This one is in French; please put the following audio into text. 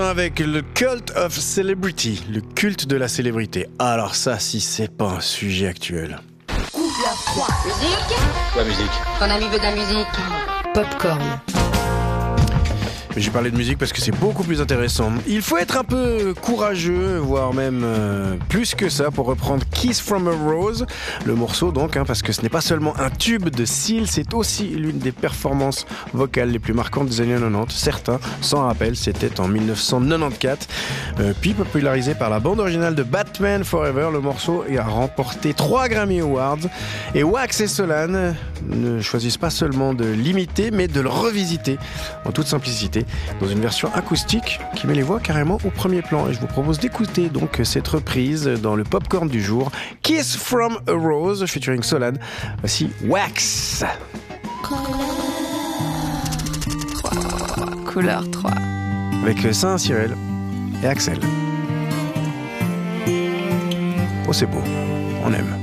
Avec le Cult of Celebrity, le culte de la célébrité. Alors ça, si c'est pas un sujet actuel. Couleur 3. Musique. Quoi, musique? Ton ami veut de la musique. Popcorn. J'ai parlé de musique parce que c'est beaucoup plus intéressant. Il faut être un peu courageux, voire même plus que ça, pour reprendre Kiss from a Rose, le morceau donc, parce que ce n'est pas seulement un tube de Seal, c'est aussi l'une des performances vocales les plus marquantes des années 90. Certains s'en rappellent, c'était en 1994. Puis popularisé par la bande originale de Batman Forever, le morceau a remporté 3 Grammy Awards. Et Wax et Solanne ne choisissent pas seulement de l'imiter, mais de le revisiter en toute simplicité, dans une version acoustique qui met les voix carrément au premier plan. Et je vous propose d'écouter donc cette reprise dans le popcorn du jour. Kiss from a Rose featuring Solanne. Voici Wax. Couleur 3. Avec Saint-Cyril et Axel. Oh, c'est beau. On aime.